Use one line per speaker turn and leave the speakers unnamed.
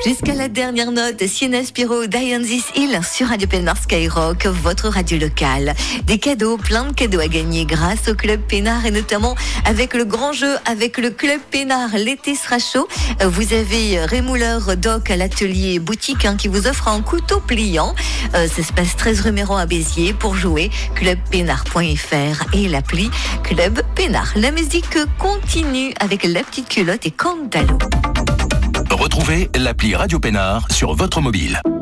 Jusqu'à la dernière note, Sienna Spiro, Die on This Hill sur Radio Pénard Skyrock, votre radio locale. Des cadeaux, plein de cadeaux à gagner grâce au Club Pénard et notamment avec le grand jeu avec le Club Pénard. L'été sera chaud. Vous avez Rémouleur Doc à l'atelier boutique qui vous offre un couteau pliant. Ça se passe 13 rue Méran à Béziers. Pour jouer, clubpénard.fr et l'appli Club Pénard. La musique continue avec La Petite Culotte et Candalo.
Retrouvez l'appli Radio Pénard sur votre mobile.